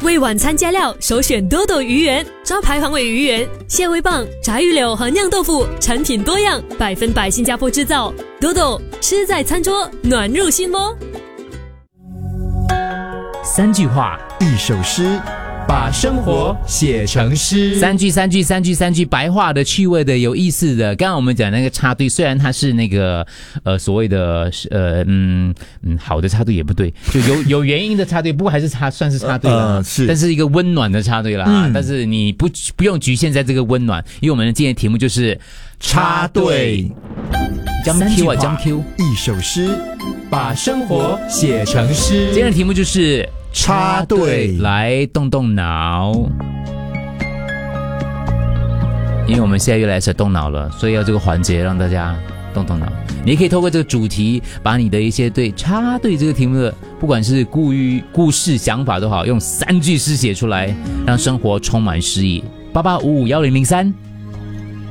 为晚餐加料，首选多多鱼圆，招牌黄尾鱼圆、蟹味棒、炸鱼柳和酿豆腐，产品多样，100%新加坡制造。多多吃在餐桌，暖入心窝。 3句话 1首诗，把生活写成诗。 三句，白话的、趣味的、有意思的。刚刚我们讲那个插队，虽然它是那个所谓的好的插队也不对，就有原因的插队，不过还是算是插队啦， 是， 但是一个温暖的插队啦。但是你不用局限在这个温暖，因为我们今天的题目就是插队。 3句话 1首诗，把生活写成诗。 今天的题目就是插队， 来动动脑。因为我们现在越来越动脑了，所以要这个环节让大家动动脑。你可以透过这个主题，把你的一些对插队这个题目的，不管是故事、想法都好，用3句诗写出来，让生活充满诗意。88551003